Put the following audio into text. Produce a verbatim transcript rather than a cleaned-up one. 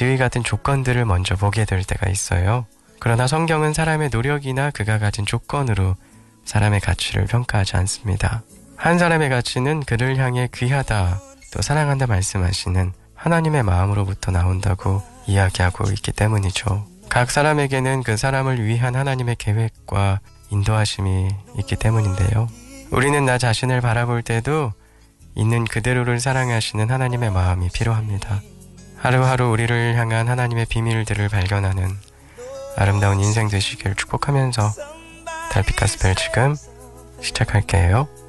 지위 같은 조건들을 먼저 보게 될 때가 있어요. 그러나 성경은 사람의 노력이나 그가 가진 조건으로 사람의 가치를 평가하지 않습니다. 한 사람의 가치는 그를 향해 귀하다, 또 사랑한다 말씀하시는 하나님의 마음으로부터 나온다고 이야기하고 있기 때문이죠. 각 사람에게는 그 사람을 위한 하나님의 계획과 인도하심이 있기 때문인데요. 우리는 나 자신을 바라볼 때도 있는 그대로를 사랑하시는 하나님의 마음이 필요합니다. 하루하루 우리를 향한 하나님의 비밀들을 발견하는 아름다운 인생 되시길 축복하면서 달빛 가스펠 지금 시작할게요.